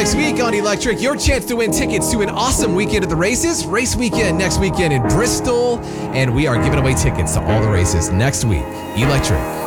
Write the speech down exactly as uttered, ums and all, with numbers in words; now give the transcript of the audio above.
next week on Electric. Your chance to win tickets to an awesome weekend at the races. Race weekend next weekend in Bristol. And we are giving away tickets to all the races next week. Electric.